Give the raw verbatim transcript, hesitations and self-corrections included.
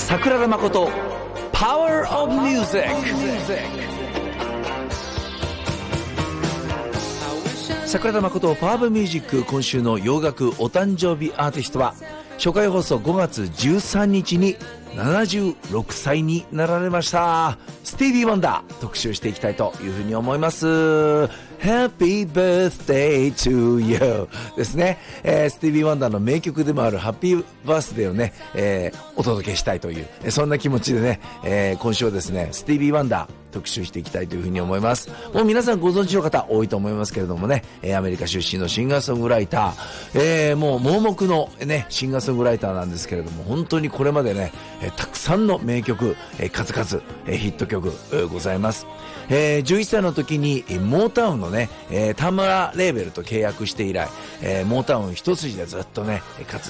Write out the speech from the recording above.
桜田誠パワーオブミュージック。桜田誠パワーオブミュージック、今週の洋楽お誕生日アーティストは初回放送ごがつじゅうさんにちにななじゅうろくさいになられましたスティービー・ワンダー特集していきたいというふうに思います。 Happy Birthday to You ですね、えー、スティービー・ワンダーの名曲でもあるハッピーバースデーをね、えー、お届けしたいというそんな気持ちでね、えー、今週はですねスティービー・ワンダー特集していきたいというふうに思います。もう皆さんご存知の方多いと思いますけれどもね、えー、アメリカ出身のシンガーソングライター、えー、もう盲目のねシンガーソングライターなんですけれども、本当にこれまでね、えー、たくさんの名曲、えー、数々、えー、ヒット曲、えー、ございます。えー、じゅういっさいの時にモータウンのね、えー、田村レーベルと契約して以来、えー、モータウン一筋でずっとね活